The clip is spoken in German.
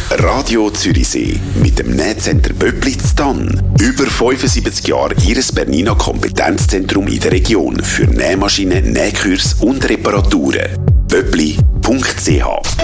Radio Zürichsee mit dem Nähcenter Böppli zu Thann. Über 75 Jahre Ihres Bernina Kompetenzzentrum in der Region für Nähmaschinen, Nähkurs und Reparaturen. Böppli.ch